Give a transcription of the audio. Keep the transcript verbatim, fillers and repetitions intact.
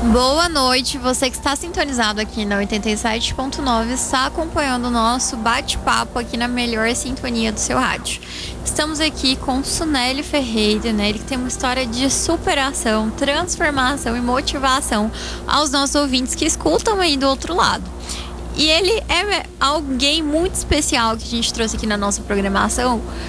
Boa noite, você que está sintonizado aqui na oitenta e sete ponto nove, está acompanhando o nosso bate-papo aqui na melhor sintonia do seu rádio. Estamos aqui com Suneli Ferreira, né? Ele que tem uma história de superação, transformação e motivação aos nossos ouvintes que escutam aí do outro lado. E ele é alguém muito especial que a gente trouxe aqui na nossa programação,